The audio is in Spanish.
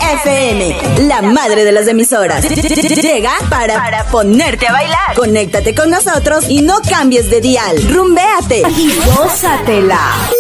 FM, la madre de las emisoras. Llega para ponerte a bailar. Conéctate con nosotros y no cambies de dial. Rumbéate y gózatela.